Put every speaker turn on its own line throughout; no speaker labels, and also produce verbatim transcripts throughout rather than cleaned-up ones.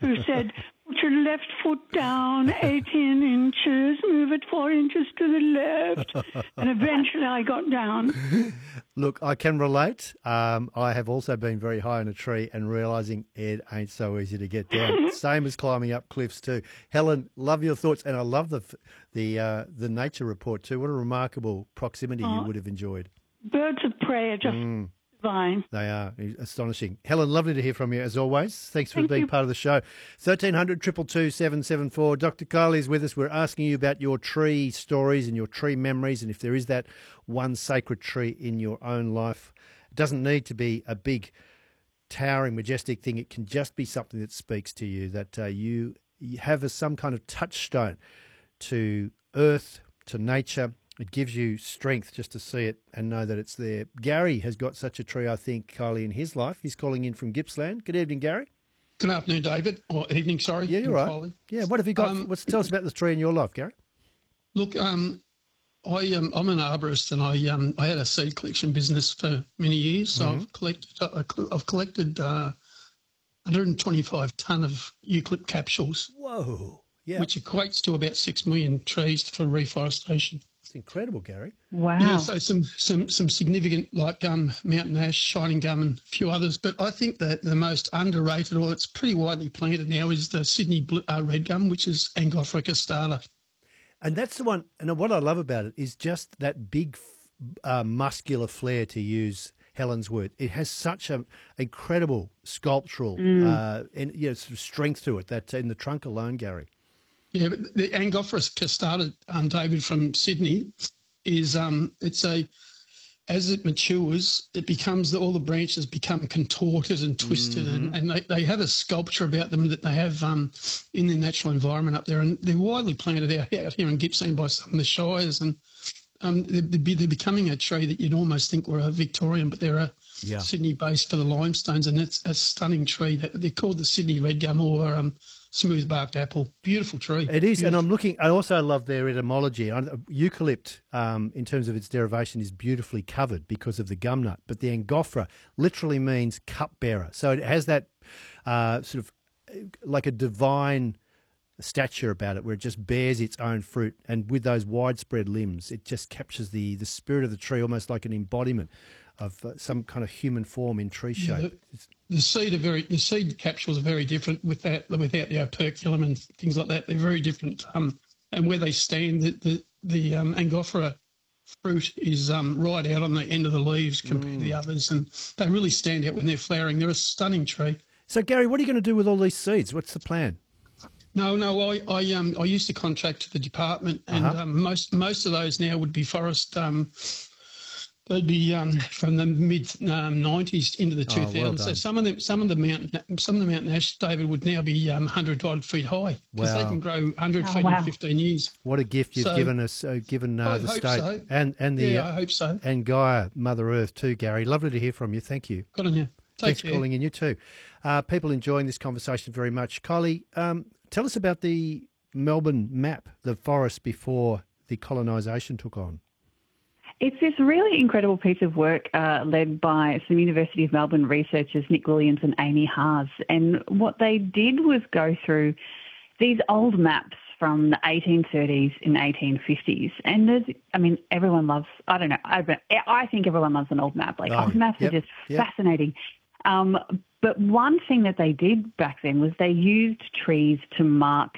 who said, put your left foot down eighteen inches, move it four inches to the left. And eventually I got down.
Look, I can relate. Um, I have also been very high in a tree and realising it ain't so easy to get down. Same as climbing up cliffs too. Helen, love your thoughts, and I love the the uh, the nature report too. What a remarkable proximity oh, you would have enjoyed.
Birds of prey are just mm. divine.
They are astonishing. Helen, lovely to hear from you as always. Thanks for
Thank
being
you.
part of the show. thirteen hundred, two two two, seven seven four. Doctor Kylie is with us. We're asking you about your tree stories and your tree memories, and if there is that one sacred tree in your own life. It doesn't need to be a big, towering, majestic thing. It can just be something that speaks to you, that uh, you, you have as some kind of touchstone to earth, to nature. It gives you strength just to see it and know that it's there. Gary has got such a tree, I think, Kylie, in his life. He's calling in from Gippsland. Good evening, Gary.
Good afternoon, David. Or evening, sorry.
Yeah, you're right. Kylie. Yeah, what have you got? Um, What's, tell us about the tree in your life, Gary.
Look, um, I, um, I'm an arborist, and I um, I had a seed collection business for many years. So mm-hmm. I've collected uh, I've collected uh, one hundred twenty-five tonne of eucalypt capsules.
Whoa! Yeah,
which equates to about six million trees for reforestation.
It's incredible, Gary.
Wow.
Yeah, so some some some significant like um, mountain ash, shining gum, and a few others. But I think that the most underrated, or it's pretty widely planted now, is the Sydney blue, uh, red gum, which is Angophora castata.
And that's the one, and what I love about it is just that big uh, muscular flair, to use Helen's word. It has such an incredible sculptural mm. uh, and you know, sort of strength to it, that in the trunk alone, Gary.
Yeah, but the Angophora castata, um, David, from Sydney, is um, it's a as it matures, it becomes the, all the branches become contorted and twisted, mm-hmm. and, and they, they have a sculpture about them that they have um, in their natural environment up there, and they're widely planted out, out here in Gippsland by some of the shires, and um, they're, they're becoming a tree that you'd almost think were a Victorian, but they're a yeah. Sydney-based for the limestones, and it's a stunning tree. That they're called the Sydney red gum, or um, smooth barked apple. Beautiful tree.
It is,
Beautiful.
And I'm looking. I also love their etymology. Eucalypt, um, in terms of its derivation, is beautifully covered because of the gum nut. But the Angophora literally means cupbearer. So it has that uh, sort of like a divine stature about it, where it just bears its own fruit, and with those widespread limbs, it just captures the the spirit of the tree, almost like an embodiment of uh, some kind of human form in tree shape.
Yeah, the, the seed are very the seed capsules are very different with that without the operculum and things like that. They're very different, um, and where they stand, the the, the um, Angophora fruit is um, right out on the end of the leaves compared mm. to the others, and they really stand out when they're flowering. They're a stunning tree.
So, Gary, what are you going to do with all these seeds? What's the plan?
No, no, I I um I used to contract to the department, and uh-huh. um, most most of those now would be forest. Um, they'd be um from the mid um, nineties into the two thousands. Oh, well so some of them, some of the mountain, some of the mountain ash, David, would now be um hundred odd feet high because wow. they can grow hundred oh, feet wow. in fifteen years.
What a gift you've so, given us, uh, given uh, the state
so.
and and the
yeah, I hope so.
And Gaia, Mother Earth too, Gary. Lovely to hear from you. Thank you.
Good on you. Take
Thanks
care.
for calling in. You too. Uh, people enjoying this conversation very much. Kylie, um, tell us about the Melbourne map, the forest before the colonisation took on.
It's this really incredible piece of work uh, led by some University of Melbourne researchers, Nick Williams and Amy Haas. And what they did was go through these old maps from the eighteen thirties and eighteen fifties. And there's, I mean, everyone loves, I don't know, I, I think everyone loves an old map. Like, oh, old maps yep, are just yep. fascinating. Um, but one thing that they did back then was they used trees to mark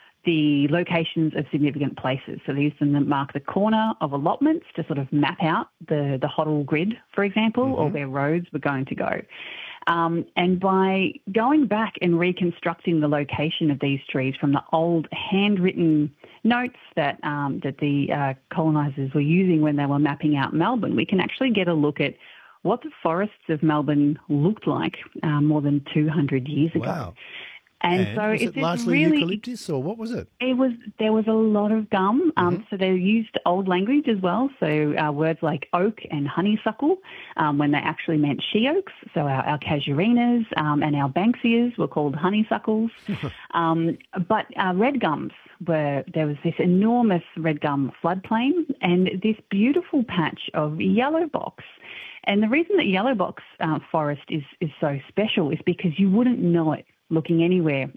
the locations of significant places. So they used them to mark the corner of allotments to sort of map out the, the Hoddle grid, for example, mm-hmm. or where roads were going to go. Um, and by going back and reconstructing the location of these trees from the old handwritten notes that um, that the uh, colonisers were using when they were mapping out Melbourne, we can actually get a look at what the forests of Melbourne looked like uh, more than two hundred years ago.
Wow.
And,
and
so
was
it's
it largely
really,
eucalyptus, or what was it?
It was there was a lot of gum. Um, mm-hmm. So they used old language as well. So uh, words like oak and honeysuckle, um, when they actually meant she oaks. So our, our casuarinas um, and our banksias were called honeysuckles. um, but uh, red gums were there was this enormous red gum floodplain and this beautiful patch of yellow box. And the reason that yellow box uh, forest is is so special is because you wouldn't know it looking anywhere